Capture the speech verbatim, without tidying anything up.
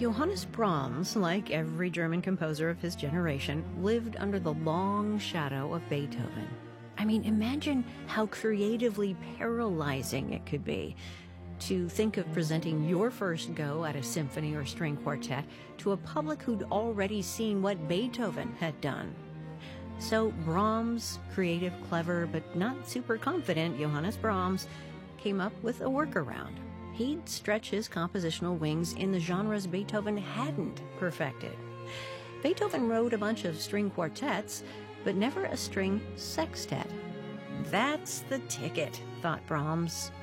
Johannes Brahms, like every German composer of his generation, lived under the long shadow of Beethoven. I mean, imagine how creatively paralyzing it could be to think of presenting your first go at a symphony or string quartet to a public who'd already seen what Beethoven had done. So Brahms, creative, clever, but not super confident Johannes Brahms, came up with a workaround. He'd stretch his compositional wings in the genres Beethoven hadn't perfected. Beethoven wrote a bunch of string quartets, but never a string sextet. That's the ticket, thought Brahms.